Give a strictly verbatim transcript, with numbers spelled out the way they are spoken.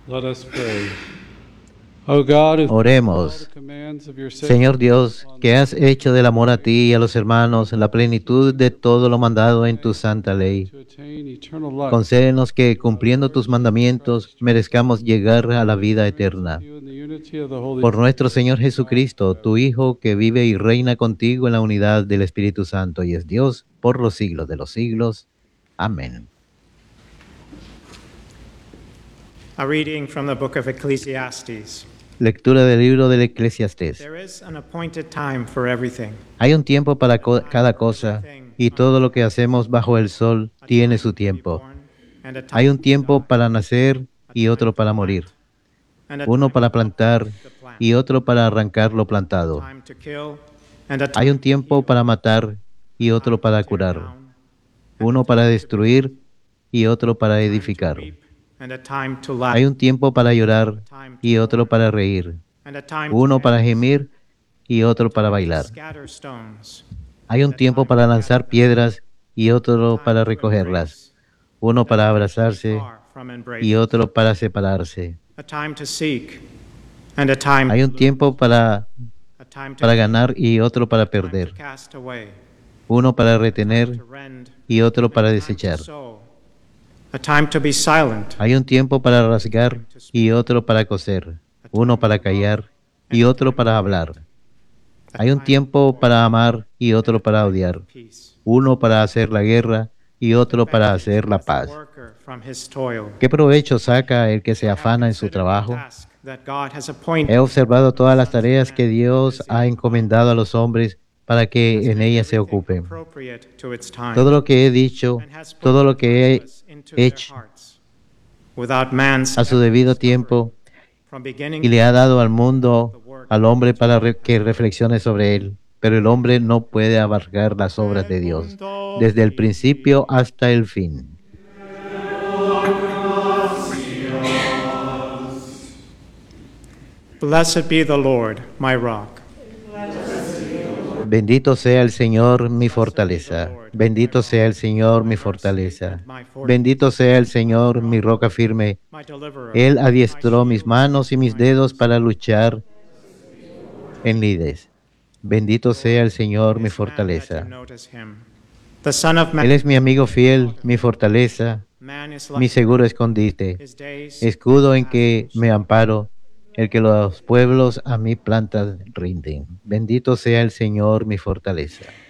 Let us pray. O God, who Oremos. the commands of your Señor Dios, que has hecho del amor a ti y a los hermanos la plenitud de todo lo mandado en tu santa ley, to attain eternal life. concédenos que, cumpliendo tus mandamientos, merezcamos llegar a la vida eterna. You in the unity of the Holy Por nuestro Señor Spirit. Jesucristo, tu Hijo, que vive y reina contigo en la unidad del Espíritu Santo y es Dios por los siglos de los siglos. Amén. A reading from the book of Ecclesiastes. Lectura del libro del Eclesiastés. There is an appointed time for everything. Hay un tiempo para co- cada cosa, y todo lo que hacemos bajo el sol tiene su tiempo. And a time Hay un to tiempo die, para nacer y otro para morir, and a uno time para to plantar uproot the plant, y otro para arrancar lo plantado. time to kill, and a Hay time un tiempo para matar y otro para curar, uno para destruir y otro para to edificar. reap, and a time to laugh, Hay un tiempo para llorar y otro para reír, and a time to uno para dance, gemir y otro para to bailar. scatter stones, Hay un tiempo para lanzar piedras y otro para recogerlas, uno para abrazarse far from embrace, y otro para separarse. a time to seek, and a time Hay to un lose, tiempo para, a time to para gain, ganar y otro para a time to perder, cast away, uno para to retener rend, y otro para a time to desechar. sow, a time to be silent, Hay un tiempo para rasgar y otro para coser, uno para callar y otro para hablar. a Hay un time tiempo para amar y otro para odiar, peace. uno para hacer la guerra y otro para hacer la Benefits paz. the worker from his toil. ¿Qué provecho saca el que se I have afana en su considered the trabajo? task that God has appointed He observado todas las sons of tareas man que Dios busy ha encomendado a los hombres para has que en made ellas se everything ocupen. appropriate to its time, Todo lo que he dicho, and has put todo lo the que he purpose into their hecho hearts, without man's a su ever debido discovering, tiempo from beginning y le ha dado al mundo, al hombre, para re- que reflexione sobre él. Pero el hombre no puede abarcar las obras de Dios, desde el principio hasta el fin. Blessed be the Lord, my rock. Bendito sea el Señor, mi fortaleza. Bendito sea el Señor, mi fortaleza. Bendito sea el Señor, mi roca firme. My deliverer, Él my adiestró mis shield, manos y mis my dedos defense. para luchar en lides. Bendito sea el Señor, mi This man that fortaleza. you notice him. The Son of Man, Él es mi amigo fiel, mi fortaleza, man is mi like seguro escondite, his days, escudo en que me amparo, el que los pueblos a mi planta rinden. Bendito sea el Señor, mi fortaleza.